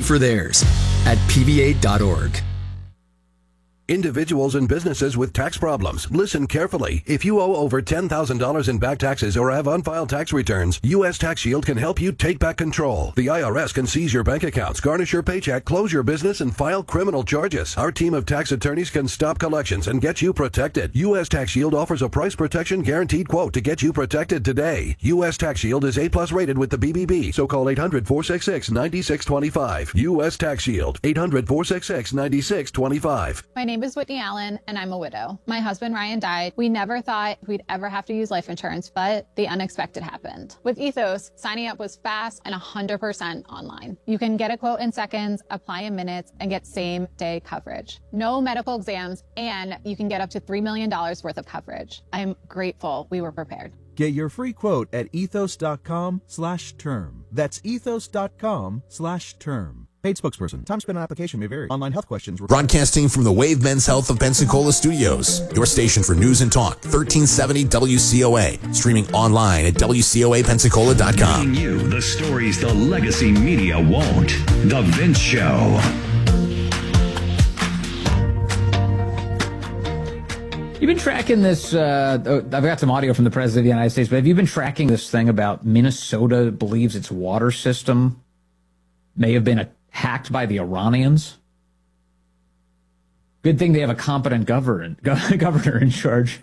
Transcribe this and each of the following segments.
for theirs at pva.org. Individuals and businesses with tax problems, listen carefully. If you owe over $10,000 in back taxes or have unfiled tax returns, U.S. Tax Shield can help you take back control. The IRS can seize your bank accounts, garnish your paycheck, close your business, and file criminal charges. Our team of tax attorneys can stop collections and get you protected. U.S. Tax Shield offers a price protection guaranteed quote to get you protected today. U.S. Tax Shield is A+ rated with the BBB, so call 800-466-9625. U.S. Tax Shield, 800-466-9625. My name is Whitney Allen, and I'm a widow. My husband, Ryan, died. We never thought we'd ever have to use life insurance, but the unexpected happened. With Ethos, signing up was fast and 100% online. You can get a quote in seconds, apply in minutes, and get same-day coverage. No medical exams, and you can get up to $3 million worth of coverage. I'm grateful we were prepared. Get your free quote at ethos.com/term. That's ethos.com/term. Paid spokesperson. Time spent on application may vary. Online health questions. Broadcasting from the Wave Men's Health of Pensacola studios. Your station for news and talk. 1370 WCOA. Streaming online at WCOAPensacola.com. Bringing you the stories the legacy media won't. The Vince Show. You've been tracking this, I've got some audio from the President of the United States, but have you been tracking this thing about Minnesota believes its water system may have been hacked by the Iranians? Good thing they have a competent governor in charge.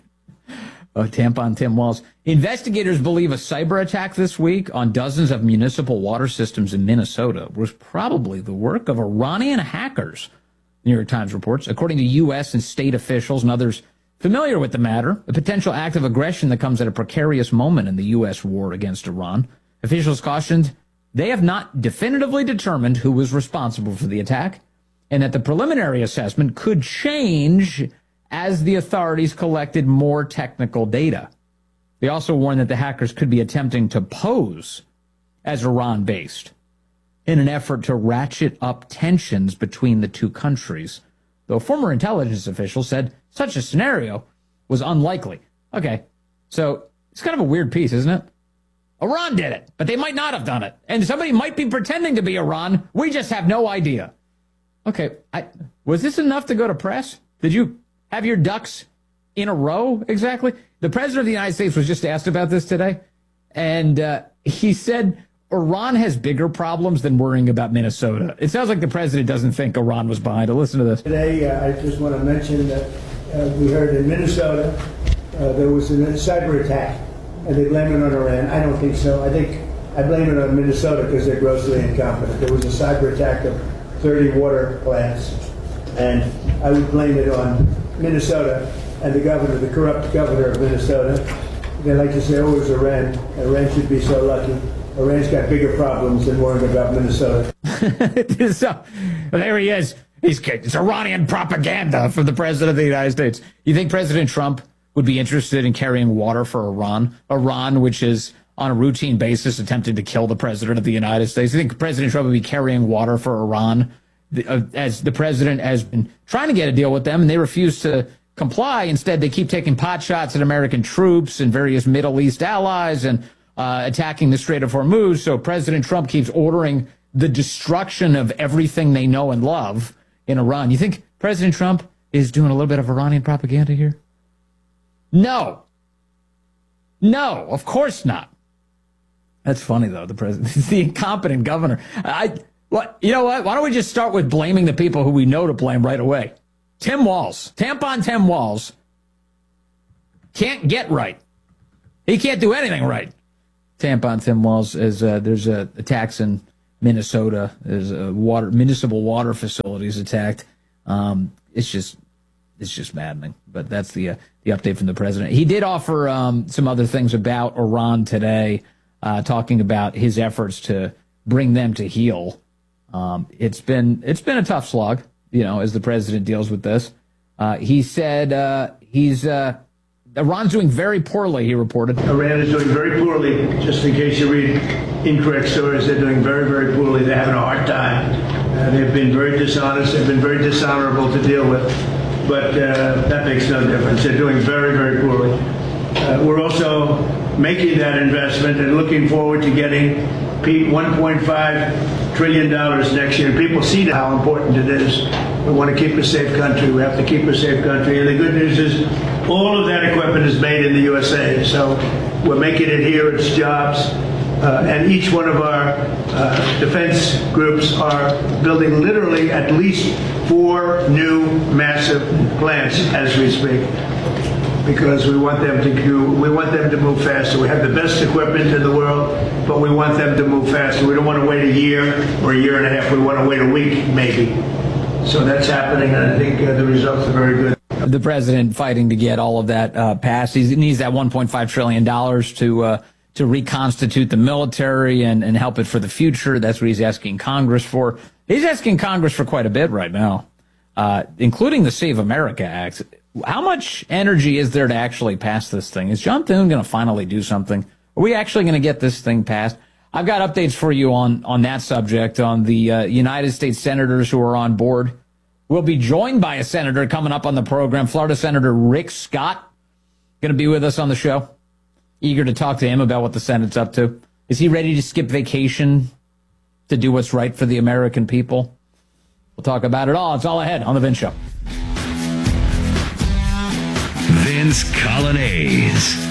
Tampon Tim Walz. Investigators believe a cyber attack this week on dozens of municipal water systems in Minnesota was probably the work of Iranian hackers, New York Times reports. According to U.S. and state officials and others familiar with the matter, a potential act of aggression that comes at a precarious moment in the U.S. war against Iran. Officials cautioned they have not definitively determined who was responsible for the attack and that the preliminary assessment could change as the authorities collected more technical data. They also warned that the hackers could be attempting to pose as Iran-based in an effort to ratchet up tensions between the two countries, though a former intelligence official said such a scenario was unlikely. Okay, so it's kind of a weird piece, isn't it? Iran did it, but they might not have done it. And somebody might be pretending to be Iran. We just have no idea. Okay, was this enough to go to press? Did you have your ducks in a row exactly? The President of the United States was just asked about this today, and he said Iran has bigger problems than worrying about Minnesota. It sounds like the President doesn't think Iran was behind it. Listen to this. Today, I just want to mention that we heard in Minnesota there was a cyber attack, and they blame it on Iran. I don't think so. I blame it on Minnesota because they're grossly incompetent. There was a cyber attack of 30 water plants, and I would blame it on Minnesota and the governor, the corrupt governor of Minnesota. They like to say, oh, it was Iran. Iran should be so lucky. Iran's got bigger problems than worrying about Minnesota. So, there he is. It's Iranian propaganda from the President of the United States. You think President Trump would be interested in carrying water for Iran? Iran, which is on a routine basis attempting to kill the President of the United States. You think President Trump would be carrying water for Iran as the President has been trying to get a deal with them, and they refuse to comply. Instead, they keep taking pot shots at American troops and various Middle East allies and attacking the Strait of Hormuz. So President Trump keeps ordering the destruction of everything they know and love in Iran. You think President Trump is doing a little bit of Iranian propaganda here? No. No, of course not. That's funny, though, the president. He's the incompetent governor. You know what? Why don't we just start with blaming the people who we know to blame right away? Tim Walz. Tampon Tim Walz can't get right. He can't do anything right. Tampon Tim Walz is there's attacks in Minnesota. There's municipal water facilities attacked. It's just maddening. But that's the update from the president. He did offer some other things about Iran today, talking about his efforts to bring them to heel. It's been a tough slog, as the president deals with this. He said Iran's doing very poorly, he reported. Iran is doing very poorly. Just in case you read incorrect stories, they're doing very, very poorly. They're having a hard time. They've been very dishonest. They've been very dishonorable to deal with. But that makes no difference. They're doing very, very poorly. We're also making that investment and looking forward to getting Pete, $1.5 trillion next year. People see how important it is. We want to keep a safe country. We have to keep a safe country. And the good news is all of that equipment is made in the USA. So we're making it here. It's jobs. And each one of our defense groups are building literally at least 4 new massive plants as we speak, because we want them to move faster. We have the best equipment in the world, but we want them to move faster. We don't want to wait a year or a year and a half. We want to wait a week, maybe. So that's happening, and I think the results are very good. The president fighting to get all of that passed. He needs that $1.5 trillion to reconstitute the military and help it for the future. That's what he's asking Congress for. He's asking Congress for quite a bit right now, including the Save America Act. How much energy is there to actually pass this thing? Is John Thune going to finally do something? Are we actually going to get this thing passed? I've got updates for you on that subject, on the United States senators who are on board. We'll be joined by a senator coming up on the program, Florida Senator Rick Scott, going to be with us on the show. Eager to talk to him about what the Senate's up to. Is he ready to skip vacation to do what's right for the American people? We'll talk about it all. It's all ahead on The Vince Show. Vince Colonnese.